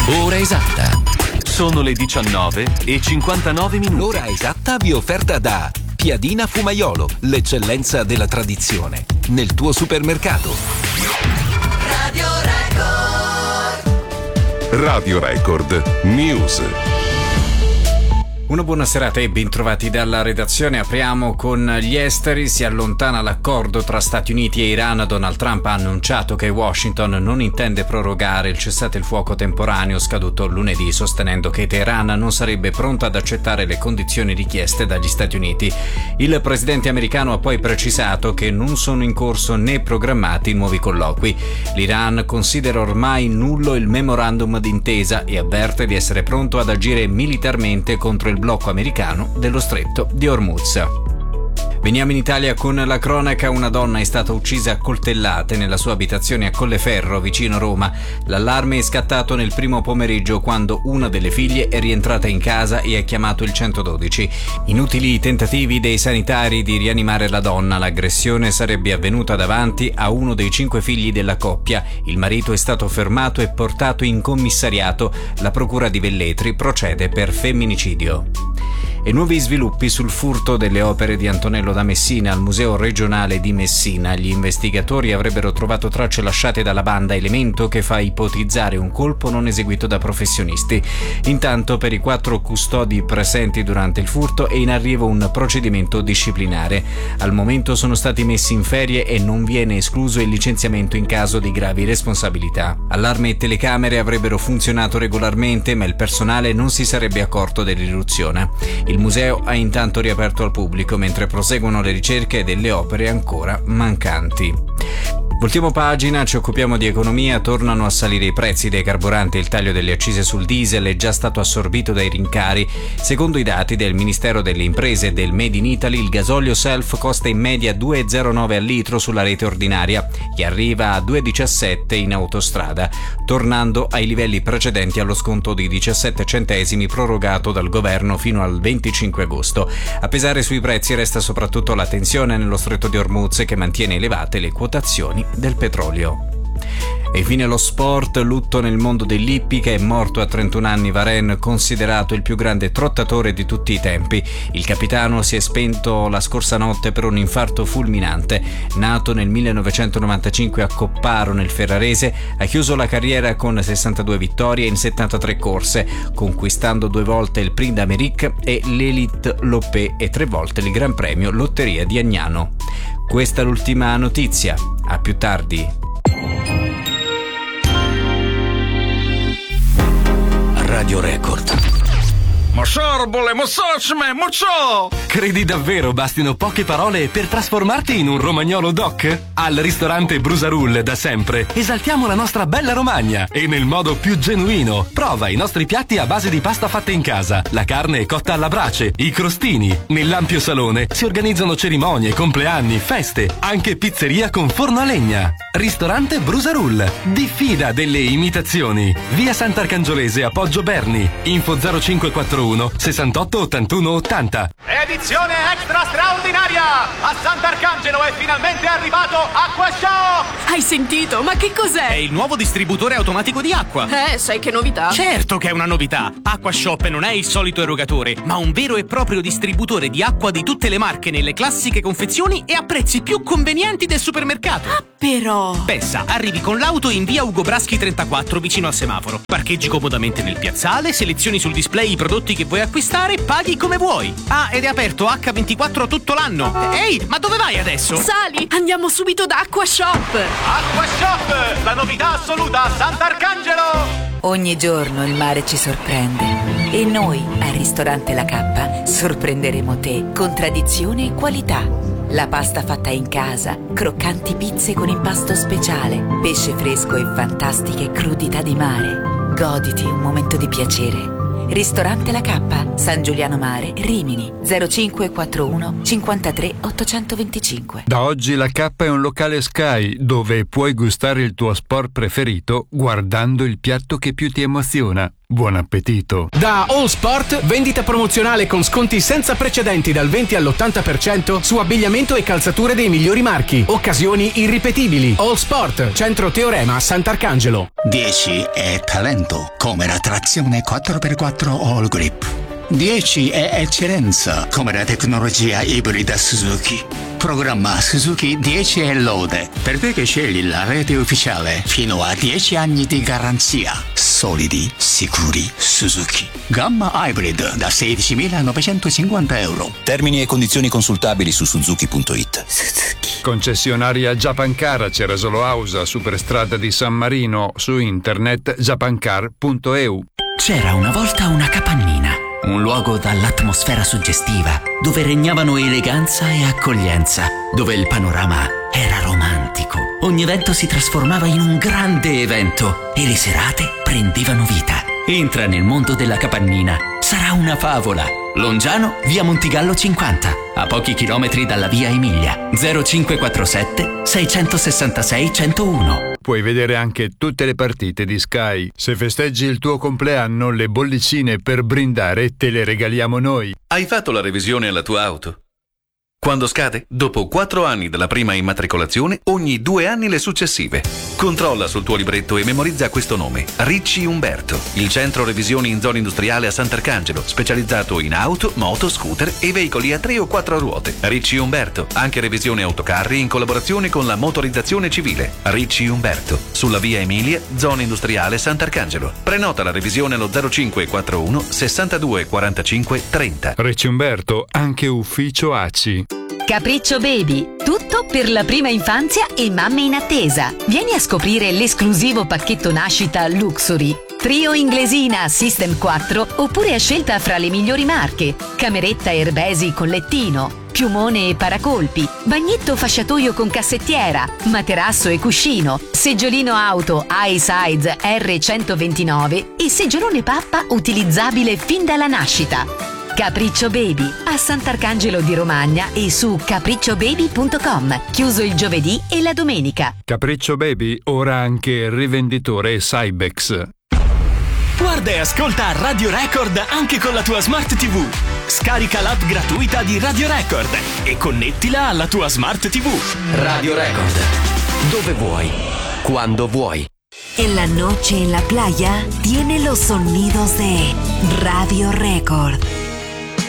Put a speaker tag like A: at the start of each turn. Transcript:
A: Ora esatta.
B: Sono le 19:59.
A: L'ora esatta vi è offerta da Piadina Fumaiolo, l'eccellenza della tradizione, nel tuo supermercato.
C: Radio Record.
D: Radio Record News.
E: Una buona serata e bentrovati dalla redazione. Apriamo con gli esteri. Si allontana l'accordo tra Stati Uniti e Iran. Donald Trump ha annunciato che Washington non intende prorogare il cessate il fuoco temporaneo scaduto lunedì, sostenendo che Teheran non sarebbe pronta ad accettare le condizioni richieste dagli Stati Uniti. Il presidente americano ha poi precisato che non sono in corso né programmati nuovi colloqui. L'Iran considera ormai nullo il memorandum d'intesa e avverte di essere pronto ad agire militarmente contro il blocco americano dello stretto di Hormuz. Veniamo in Italia con la cronaca. Una donna è stata uccisa a coltellate nella sua abitazione a Colleferro, vicino Roma. L'allarme è scattato nel primo pomeriggio quando una delle figlie è rientrata in casa e ha chiamato il 112. Inutili i tentativi dei sanitari di rianimare la donna. L'aggressione sarebbe avvenuta davanti a uno dei 5 figli della coppia. Il marito è stato fermato e portato in commissariato. La procura di Velletri procede per femminicidio. E nuovi sviluppi sul furto delle opere di Antonello da Messina al Museo regionale di Messina. Gli investigatori avrebbero trovato tracce lasciate dalla banda, elemento che fa ipotizzare un colpo non eseguito da professionisti. Intanto per i 4 custodi presenti durante il furto è in arrivo un procedimento disciplinare. Al momento sono stati messi in ferie e non viene escluso il licenziamento in caso di gravi responsabilità. Allarme e telecamere avrebbero funzionato regolarmente, ma il personale non si sarebbe accorto dell'irruzione. Il museo ha intanto riaperto al pubblico mentre proseguono le ricerche delle opere ancora mancanti. Voltiamo pagina, ci occupiamo di economia. Tornano a salire i prezzi dei carburanti. Il taglio delle accise sul diesel è già stato assorbito dai rincari. Secondo i dati del Ministero delle Imprese e del Made in Italy, il gasolio Self costa in media 2,09 al litro sulla rete ordinaria e arriva a 2,17 in autostrada, tornando ai livelli precedenti allo sconto di 17 centesimi prorogato dal governo fino al 25 agosto. A pesare sui prezzi resta soprattutto la tensione nello stretto di Hormuz, che mantiene elevate le quotazioni del petrolio. E infine lo sport, lutto nel mondo dell'ippica. È morto a 31 anni Varenne, considerato il più grande trottatore di tutti i tempi. Il capitano si è spento la scorsa notte per un infarto fulminante. Nato nel 1995 a Copparo nel Ferrarese, ha chiuso la carriera con 62 vittorie in 73 corse, conquistando 2 volte il Prix d'Amérique e l'Élite Lopé e 3 volte il Gran Premio Lotteria di Agnano. Questa è l'ultima notizia. A più tardi.
A: Radio Record.
F: Credi davvero bastino poche parole per trasformarti in un romagnolo doc? Al ristorante Brusarull da sempre esaltiamo la nostra bella Romagna e nel modo più genuino. Prova i nostri piatti a base di pasta fatta in casa, la carne cotta alla brace, i crostini. Nell'ampio salone si organizzano cerimonie, compleanni, feste, anche pizzeria con forno a legna. Ristorante Brusarull. Diffida delle imitazioni. Via Sant'Arcangiolese a Poggio Berni. Info 0541 68 81 80.
G: Edizione extra straordinaria! A Sant'Arcangelo è finalmente arrivato AquaShop!
H: Hai sentito? Ma che cos'è?
G: È il nuovo distributore automatico di acqua.
H: Sai che novità?
G: Certo che è una novità! AquaShop non è il solito erogatore, ma un vero e proprio distributore di acqua di tutte le marche nelle classiche confezioni e a prezzi più convenienti del supermercato.
H: Ah, però!
G: Pensa, arrivi con l'auto in via Ugo Braschi 34 vicino al semaforo. Parcheggi comodamente nel piazzale, selezioni sul display i prodotti che vuoi acquistare, paghi come vuoi. Ah, ed è aperto H24 tutto l'anno. Ehi, ma dove vai adesso?
H: Sali, andiamo subito da AquaShop.
G: AquaShop, la novità assoluta a Sant'Arcangelo.
I: Ogni giorno il mare ci sorprende e noi al ristorante La Cappa sorprenderemo te con tradizione e qualità. La pasta fatta in casa, croccanti pizze con impasto speciale, pesce fresco e fantastiche crudità di mare. Goditi un momento di piacere. Ristorante La Cappa, San Giuliano Mare, Rimini, 0541 53 825.
J: Da oggi La Cappa è un locale Sky dove puoi gustare il tuo sport preferito guardando il piatto che più ti emoziona. Buon appetito!
K: Da All Sport, vendita promozionale con sconti senza precedenti dal 20 all'80% su abbigliamento e calzature dei migliori marchi. Occasioni irripetibili. All Sport, centro Teorema a Sant'Arcangelo.
L: 10 è talento, come la trazione 4x4 All Grip. 10 è eccellenza, come la tecnologia ibrida Suzuki. Programma Suzuki 10 è lode, per te che scegli la rete ufficiale, fino a 10 anni di garanzia. Solidi, sicuri, Suzuki. Gamma hybrid da 16.950 euro.
M: Termini e condizioni consultabili su suzuki.it.
J: Suzuki. Concessionaria Japancar, Cerasolo Ausa, Superstrada di San Marino, su internet japancar.eu.
N: C'era una volta una capannina, un luogo dall'atmosfera suggestiva, dove regnavano eleganza e accoglienza, dove il panorama era romantico. Ogni evento si trasformava in un grande evento e le serate prendevano vita. Entra nel mondo della capannina. Sarà una favola. Longiano, via Montigallo 50, a pochi chilometri dalla via Emilia. 0547 666 101.
J: Puoi vedere anche tutte le partite di Sky. Se festeggi il tuo compleanno, le bollicine per brindare te le regaliamo noi.
B: Hai fatto la revisione alla tua auto? Quando scade? Dopo 4 anni dalla prima immatricolazione, ogni 2 anni le successive. Controlla sul tuo libretto e memorizza questo nome: Ricci Umberto, il centro revisioni in zona industriale a Sant'Arcangelo, specializzato in auto, moto, scooter e veicoli a 3 o 4 ruote. Ricci Umberto, anche revisione autocarri in collaborazione con la motorizzazione civile. Ricci Umberto, sulla via Emilia, zona industriale Sant'Arcangelo. Prenota la revisione allo 0541 62 45 30.
J: Ricci Umberto, anche ufficio ACI.
O: Capriccio Baby, tutto per la prima infanzia e mamme in attesa. Vieni a scoprire l'esclusivo pacchetto nascita Luxury. Trio inglesina System 4 oppure a scelta fra le migliori marche. Cameretta Erbesi con lettino, piumone e paracolpi, bagnetto fasciatoio con cassettiera, materasso e cuscino, seggiolino auto iSize R129 e seggiolone pappa utilizzabile fin dalla nascita. Capriccio Baby a Sant'Arcangelo di Romagna e su capricciobaby.com, chiuso il giovedì e la domenica.
J: Capriccio Baby, ora anche rivenditore Cybex.
G: Guarda e ascolta Radio Record anche con la tua Smart TV. Scarica l'app gratuita di Radio Record e connettila alla tua Smart TV.
P: Radio Record, dove vuoi, cuando vuoi.
Q: En la noche en la playa tiene los sonidos de Radio Record.